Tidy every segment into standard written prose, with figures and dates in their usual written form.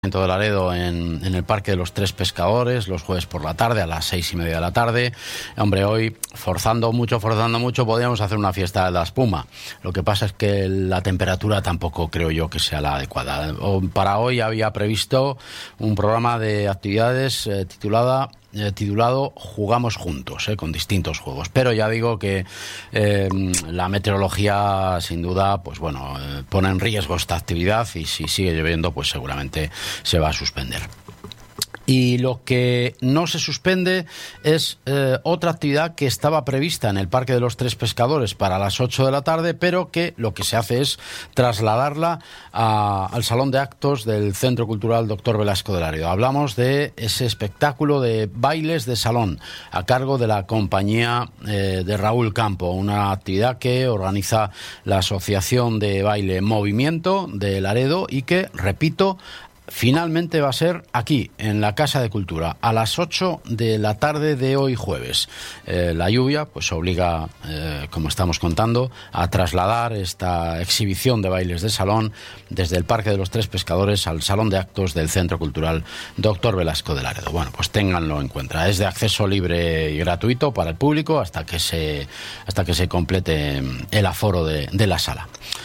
de Laredo en el Parque de los Tres Pescadores los jueves por la tarde a las 6:30 de la tarde. Hombre, hoy forzando mucho podríamos hacer una fiesta de la espuma. Lo que pasa es que la temperatura tampoco creo yo que sea la adecuada. Para hoy había previsto un programa de actividades titulado Jugamos Juntos, con distintos juegos, pero ya digo que la meteorología sin duda pues bueno, pone en riesgo esta actividad y si sigue lloviendo pues seguramente se va a suspender. Y lo que no se suspende es otra actividad que estaba prevista en el Parque de los Tres Pescadores para las 8 de la tarde, pero que lo que se hace es trasladarla al Salón de Actos del Centro Cultural Dr. Velasco de Laredo. Hablamos de ese espectáculo de bailes de salón a cargo de la compañía de Raúl Campo, una actividad que organiza la Asociación de Baile Movimiento de Laredo y que, repito, finalmente va a ser aquí, en la Casa de Cultura, a las 8 de la tarde de hoy jueves. La lluvia pues obliga, como estamos contando, a trasladar esta exhibición de bailes de salón desde el Parque de los Tres Pescadores al Salón de Actos del Centro Cultural Dr. Velasco de Laredo. Bueno, pues ténganlo en cuenta. Es de acceso libre y gratuito para el público hasta que se complete el aforo de la sala.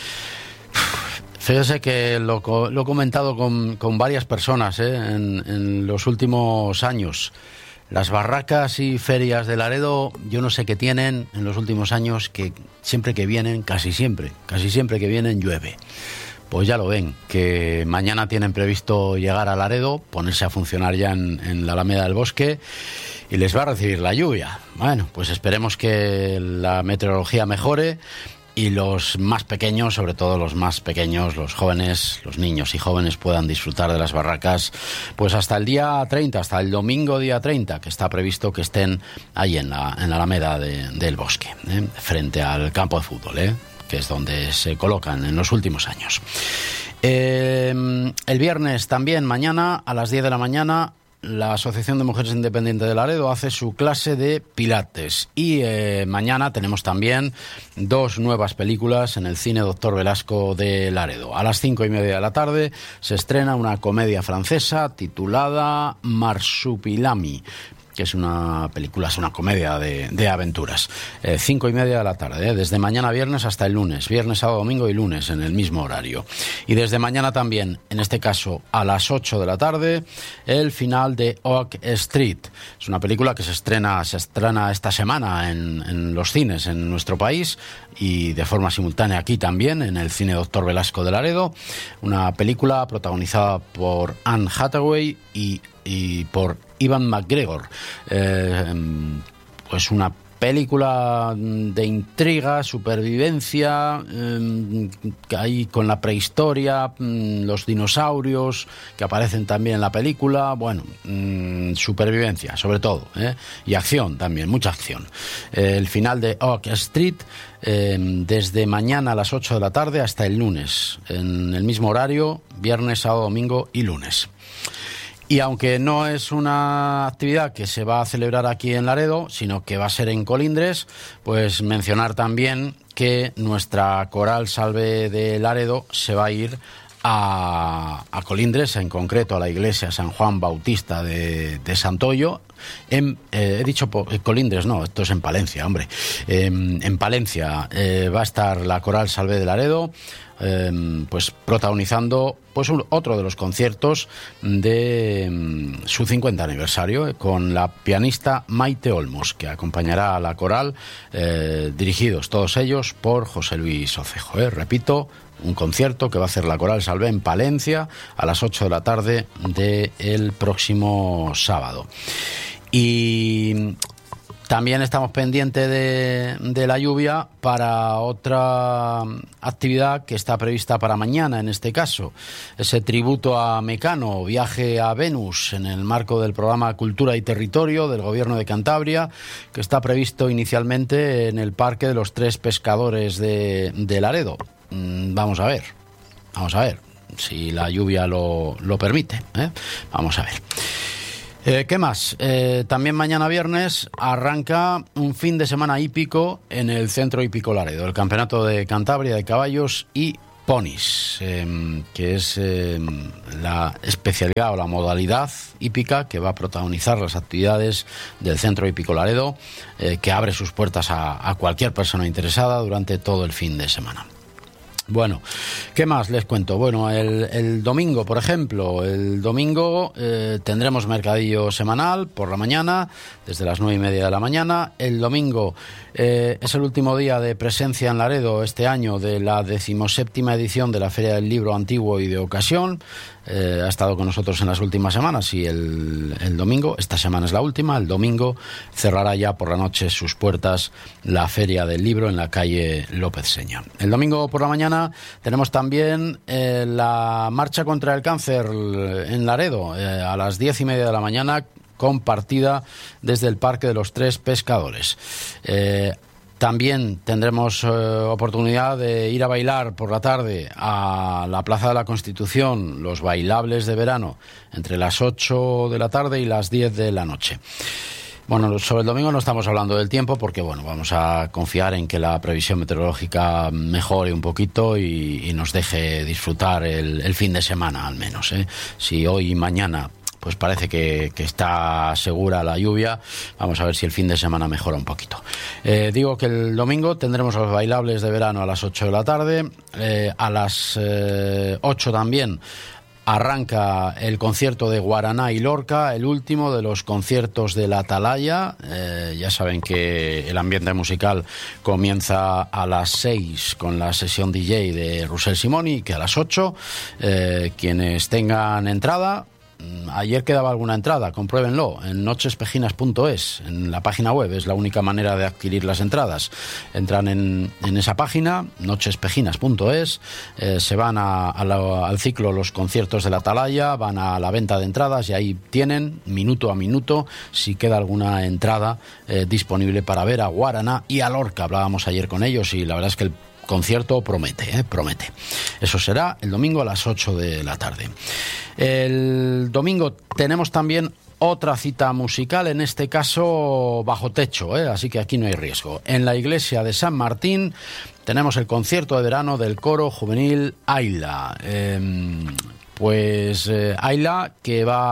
Fíjese que lo he comentado con varias personas en los últimos años. Las barracas y ferias de Laredo, yo no sé qué tienen en los últimos años, que siempre que vienen, casi siempre que vienen llueve. Pues ya lo ven, que mañana tienen previsto llegar a Laredo, ponerse a funcionar ya en la Alameda del Bosque y les va a recibir la lluvia. Bueno, pues esperemos que la meteorología mejore y los más pequeños, sobre todo los más pequeños, los jóvenes, los niños y jóvenes puedan disfrutar de las barracas pues hasta el día 30, hasta el domingo día 30, que está previsto que estén ahí en la Alameda del Bosque, frente al campo de fútbol, que es donde se colocan en los últimos años. El viernes también, mañana a las 10 de la mañana, la Asociación de Mujeres Independientes de Laredo hace su clase de pilates y mañana tenemos también dos nuevas películas en el cine Dr. Velasco de Laredo. A las 5:30 de la tarde se estrena una comedia francesa titulada Marsupilami, que es una película, es una comedia de aventuras. 5:30 de la tarde, desde mañana viernes hasta el lunes, viernes, sábado, domingo y lunes en el mismo horario. Y desde mañana también, en este caso a las 8 de la tarde, el final de Oak Street. Es una película que se estrena esta semana en los cines en nuestro país y de forma simultánea aquí también en el cine Dr. Velasco de Laredo. Una película protagonizada por Anne Hathaway y por Ivan McGregor. Pues una película de intriga, supervivencia, ahí con la prehistoria, los dinosaurios que aparecen también en la película, bueno, supervivencia sobre todo, y acción también, mucha acción. El final de Oak Street, desde mañana a las 8 de la tarde hasta el lunes, en el mismo horario, viernes, sábado, domingo y lunes. Y aunque no es una actividad que se va a celebrar aquí en Laredo, sino que va a ser en Colindres, pues mencionar también que nuestra Coral Salve de Laredo se va a ir a Colindres, en concreto a la iglesia San Juan Bautista de Santoyo. He dicho Colindres, no, esto es en Palencia, hombre. En Palencia va a estar la Coral Salve de Laredo, pues protagonizando pues otro de los conciertos de su 50 aniversario con la pianista Maite Olmos, que acompañará a la coral, dirigidos todos ellos por José Luis Ocejo. Repito, un concierto que va a hacer la Coral Salve en Palencia a las 8 de la tarde del próximo sábado. Y también estamos pendientes de la lluvia para otra actividad que está prevista para mañana, en este caso. Ese tributo a Mecano, viaje a Venus, en el marco del programa Cultura y Territorio del Gobierno de Cantabria, que está previsto inicialmente en el Parque de los Tres Pescadores de Laredo. Vamos a ver si la lluvia lo permite, Vamos a ver. ¿Qué más? También mañana viernes arranca un fin de semana hípico en el Centro Hípico Laredo, el Campeonato de Cantabria de Caballos y ponis, que es la especialidad o la modalidad hípica que va a protagonizar las actividades del Centro Hípico Laredo, que abre sus puertas a cualquier persona interesada durante todo el fin de semana. Bueno, ¿qué más les cuento? Bueno, el domingo, por ejemplo, tendremos mercadillo semanal por la mañana, desde las 9:30 de la mañana. El domingo es el último día de presencia en Laredo este año de la 17ª edición de la Feria del Libro Antiguo y de Ocasión. Ha estado con nosotros en las últimas semanas y el domingo, esta semana es la última, el domingo cerrará ya por la noche sus puertas la Feria del Libro en la calle López Seña. El domingo por la mañana tenemos también la marcha contra el cáncer en Laredo a las 10:30 de la mañana, compartida desde el Parque de los Tres Pescadores. También tendremos oportunidad de ir a bailar por la tarde a la Plaza de la Constitución, los bailables de verano, entre las 8 de la tarde y las 10 de la noche. Bueno, sobre el domingo no estamos hablando del tiempo porque, bueno, vamos a confiar en que la previsión meteorológica mejore un poquito y nos deje disfrutar el fin de semana, al menos, ¿eh? Si hoy y mañana pues parece que está segura la lluvia, vamos a ver si el fin de semana mejora un poquito. Digo que el domingo tendremos los bailables de verano a las 8 de la tarde, a las 8 también arranca el concierto de Guaraná y Lorca, el último de los conciertos de la Atalaya. Ya saben que el ambiente musical comienza a las 6 con la sesión DJ de Russell Simoni, que a las 8 quienes tengan entrada. Ayer quedaba alguna entrada, compruébenlo en nochespejinas.es, en la página web, es la única manera de adquirir las entradas. Entran en esa página, nochespejinas.es, se van al ciclo Los conciertos de la Atalaya, van a la venta de entradas y ahí tienen, minuto a minuto, si queda alguna entrada disponible para ver a Guaraná y a Lorca. Hablábamos ayer con ellos y la verdad es que el concierto promete. Eso será el domingo a las 8 de la tarde. El domingo tenemos también otra cita musical, en este caso bajo techo, así que aquí no hay riesgo. En la iglesia de San Martín tenemos el concierto de verano del coro juvenil Ayla. Ayla, que va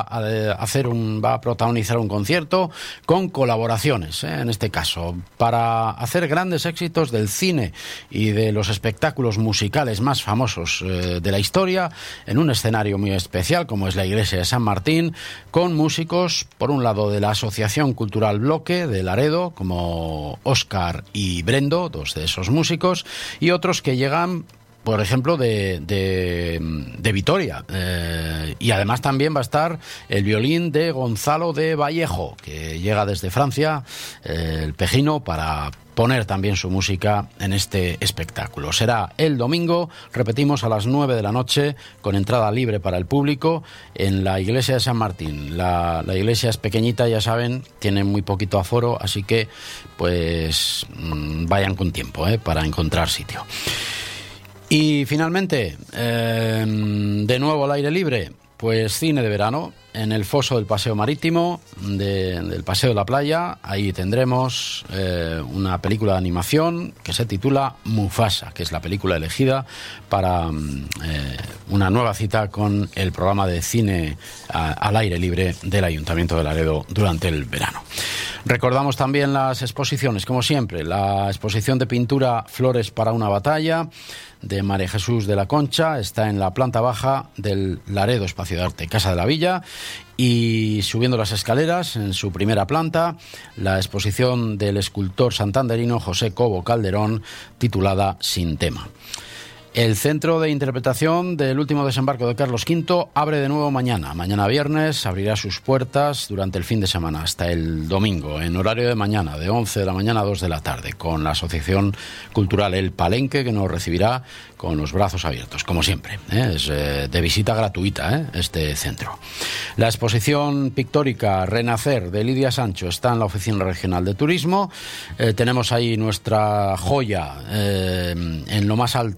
a protagonizar un concierto con colaboraciones, en este caso, para hacer grandes éxitos del cine y de los espectáculos musicales más famosos de la historia, en un escenario muy especial como es la iglesia de San Martín, con músicos, por un lado, de la Asociación Cultural Bloque de Laredo, como Óscar y Brendo, dos de esos músicos, y otros que llegan, por ejemplo, de Vitoria. Y además también va a estar el violín de Gonzalo de Vallejo, que llega desde Francia, el pejino, para poner también su música en este espectáculo. Será el domingo, repetimos, a las 9 de la noche, con entrada libre para el público, en la iglesia de San Martín. La iglesia es pequeñita, ya saben, tiene muy poquito aforo, así que pues vayan con tiempo para encontrar sitio. Y finalmente, de nuevo al aire libre, pues cine de verano en el foso del Paseo Marítimo, del Paseo de la Playa. Ahí tendremos una película de animación que se titula Mufasa, que es la película elegida para una nueva cita con el programa de cine al aire libre del Ayuntamiento de Laredo durante el verano. Recordamos también las exposiciones, como siempre, la exposición de pintura Flores para una batalla de María Jesús de la Concha está en la planta baja del Laredo Espacio de Arte Casa de la Villa, y subiendo las escaleras en su primera planta la exposición del escultor santanderino José Cobo Calderón titulada Sin tema. El Centro de Interpretación del Último Desembarco de Carlos V abre de nuevo mañana. Mañana viernes abrirá sus puertas durante el fin de semana hasta el domingo, en horario de mañana, de 11 de la mañana a 2 de la tarde, con la Asociación Cultural El Palenque, que nos recibirá con los brazos abiertos, como siempre. Es de visita gratuita este centro. La exposición pictórica Renacer de Lidia Sancho está en la Oficina Regional de Turismo. Tenemos ahí nuestra joya en lo más alto de la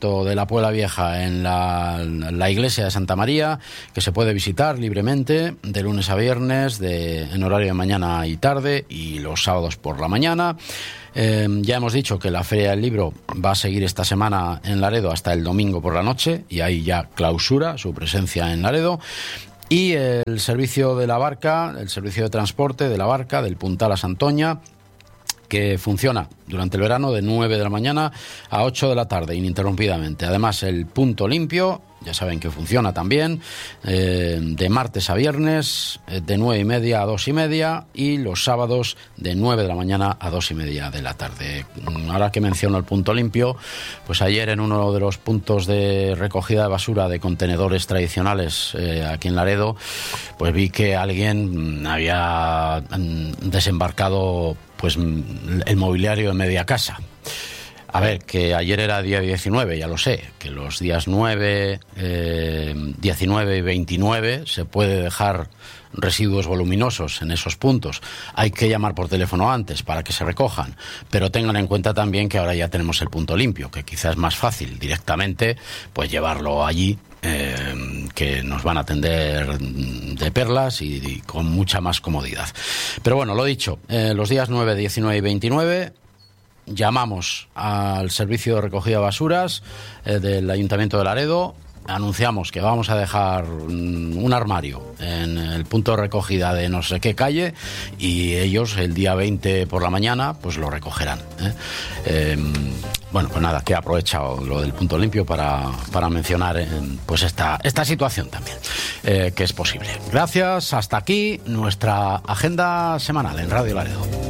la Puebla Vieja, en la iglesia de Santa María, que se puede visitar libremente de lunes a viernes en horario de mañana y tarde, y los sábados por la mañana. Ya hemos dicho que la Feria del Libro va a seguir esta semana en Laredo hasta el domingo por la noche, y ahí ya clausura su presencia en Laredo. Y el servicio de la barca, el servicio de transporte de la barca del Puntal a Santoña, que funciona durante el verano de 9 de la mañana a 8 de la tarde ininterrumpidamente. Además, el Punto Limpio, ya saben que funciona también, de martes a viernes, de 9:30 a 2:30, y los sábados de 9 de la mañana a 2:30 de la tarde. Ahora que menciono el Punto Limpio, pues ayer en uno de los puntos de recogida de basura de contenedores tradicionales aquí en Laredo, pues vi que alguien había desembarcado pues el mobiliario de media casa. A ver, que ayer era día 19, ya lo sé, que los días 9, 19 y 29 se puede dejar residuos voluminosos en esos puntos. Hay que llamar por teléfono antes para que se recojan, pero tengan en cuenta también que ahora ya tenemos el Punto Limpio, que quizás es más fácil directamente pues llevarlo allí, que nos van a atender de perlas y con mucha más comodidad. Pero bueno, lo dicho, los días 9, 19 y 29 llamamos al servicio de recogida de basuras del Ayuntamiento de Laredo, anunciamos que vamos a dejar un armario en el punto de recogida de no sé qué calle, y ellos el día 20 por la mañana pues lo recogerán. Bueno, pues nada, que he aprovechado lo del Punto Limpio para mencionar pues esta situación también, que es posible. Gracias, hasta aquí nuestra agenda semanal en Radio Laredo.